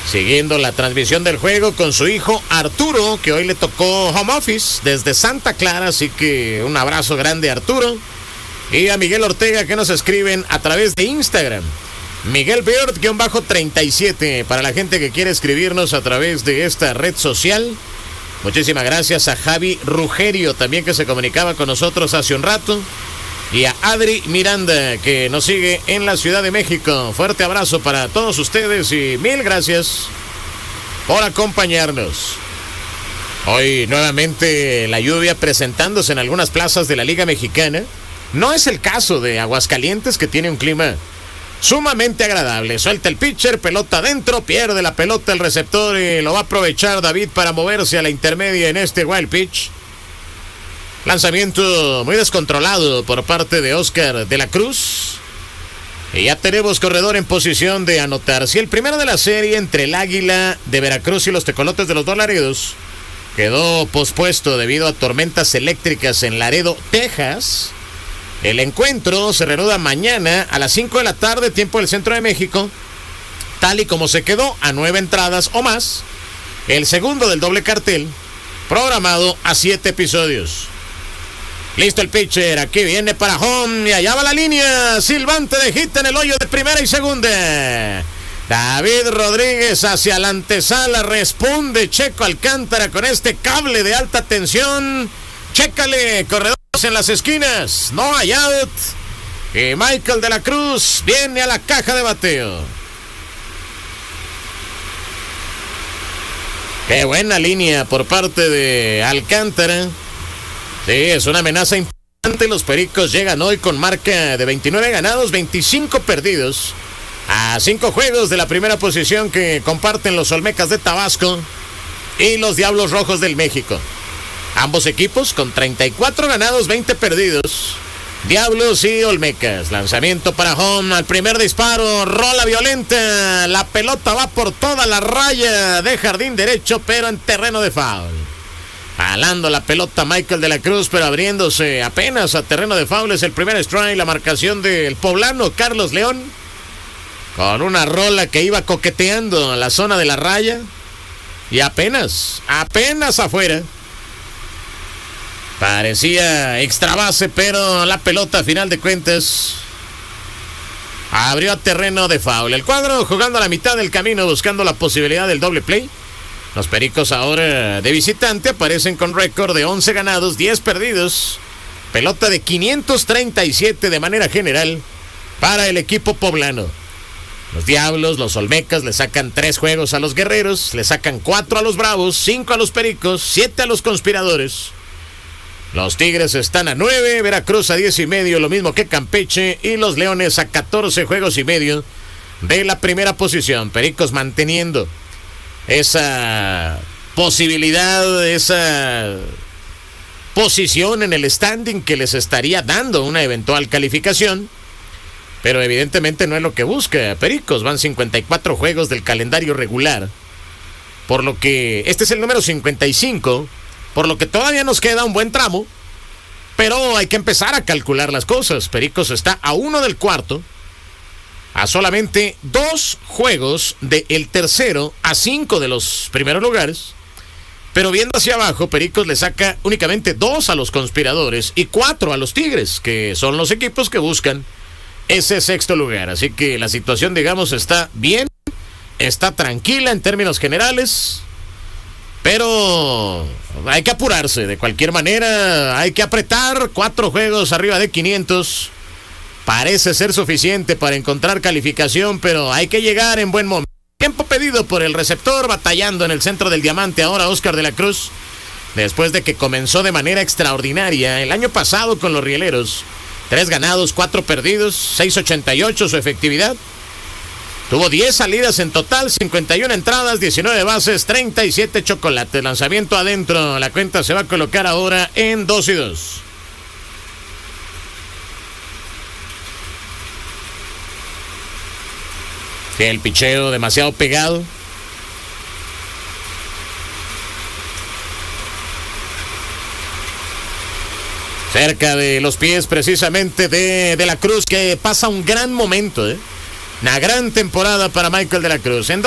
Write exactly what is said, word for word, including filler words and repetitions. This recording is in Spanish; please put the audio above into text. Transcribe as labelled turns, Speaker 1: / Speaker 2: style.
Speaker 1: siguiendo la transmisión del juego con su hijo Arturo, que hoy le tocó home office desde Santa Clara, así que un abrazo grande a Arturo. Y a Miguel Ortega, que nos escriben a través de Instagram. Miguel Beard-treinta y siete, para la gente que quiere escribirnos a través de esta red social. Muchísimas gracias a Javi Rugerio, también, que se comunicaba con nosotros hace un rato. Y a Adri Miranda, que nos sigue en la Ciudad de México. Fuerte abrazo para todos ustedes y mil gracias por acompañarnos. Hoy nuevamente la lluvia presentándose en algunas plazas de la Liga Mexicana. No es el caso de Aguascalientes, que tiene un clima sumamente agradable. Suelta el pitcher, pelota adentro, pierde la pelota el receptor y lo va a aprovechar David para moverse a la intermedia en este wild pitch. Lanzamiento muy descontrolado por parte de Oscar de la Cruz. Y ya tenemos corredor en posición de anotar. Si el primero de la serie entre el Águila de Veracruz y los Tecolotes de los Dos Laredos quedó pospuesto debido a tormentas eléctricas en Laredo, Texas, el encuentro se reanuda mañana a las cinco de la tarde, tiempo del Centro de México, tal y como se quedó, a nueve entradas o más. El segundo del doble cartel, programado a siete episodios. Listo el pitcher, aquí viene para home y allá va la línea, silbante de hit en el hoyo de primera y segunda. David Rodríguez hacia la antesala, responde Checo Alcántara con este cable de alta tensión. Chécale, corredores en las esquinas, no hay out. Y Michael de la Cruz viene a la caja de bateo. Qué buena línea por parte de Alcántara. Sí, es una amenaza importante. Los Pericos llegan hoy con marca de veintinueve ganados, veinticinco perdidos, a cinco juegos de la primera posición que comparten los Olmecas de Tabasco y los Diablos Rojos del México. Ambos equipos con treinta y cuatro ganados, veinte perdidos. Diablos y Olmecas. Lanzamiento para home, al primer disparo, rola violenta. La pelota va por toda la raya de jardín derecho, pero en terreno de foul. Jalando la pelota Michael de la Cruz, pero abriéndose apenas a terreno de foul. Es el primer strike, la marcación del poblano Carlos León, con una rola que iba coqueteando en la zona de la raya. Y apenas, apenas afuera. Parecía extra base, pero la pelota, a final de cuentas, abrió a terreno de foul. El cuadro jugando a la mitad del camino, buscando la posibilidad del doble play. Los Pericos ahora de visitante aparecen con récord de once ganados, diez perdidos. Pelota de quinientos treinta y siete de manera general para el equipo poblano. Los Diablos, los Olmecas le sacan tres juegos a los Guerreros, le sacan cuatro a los Bravos, cinco a los Pericos, siete a los Conspiradores. Los Tigres están a nueve, Veracruz a diez y medio, lo mismo que Campeche, y los Leones a catorce juegos y medio de la primera posición. Pericos manteniendo esa posibilidad, esa posición en el standing que les estaría dando una eventual calificación, pero evidentemente no es lo que busca Pericos. Van cincuenta y cuatro juegos del calendario regular, por lo que este es el número cincuenta y cinco, por lo que todavía nos queda un buen tramo, pero hay que empezar a calcular las cosas. Pericos está a uno del cuarto, a solamente dos juegos del tercero, a cinco de los primeros lugares. Pero viendo hacia abajo, Pericos le saca únicamente dos a los Conspiradores y cuatro a los Tigres, que son los equipos que buscan ese sexto lugar. Así que la situación, digamos, está bien, está tranquila en términos generales, pero hay que apurarse de cualquier manera, hay que apretar. Cuatro juegos arriba de quinientos parece ser suficiente para encontrar calificación, pero hay que llegar en buen momento. Tiempo pedido por el receptor, batallando en el centro del diamante ahora Oscar de la Cruz, después de que comenzó de manera extraordinaria el año pasado con los Rieleros. Tres ganados, cuatro perdidos, seis ochenta y ocho su efectividad. Tuvo diez salidas en total, cincuenta y una entradas, diecinueve bases, treinta y siete chocolates. Lanzamiento adentro, la cuenta se va a colocar ahora en dos y dos. El picheo demasiado pegado. Cerca de los pies precisamente de, de la Cruz, que pasa un gran momento, ¿eh? Una gran temporada para Michael de la Cruz. En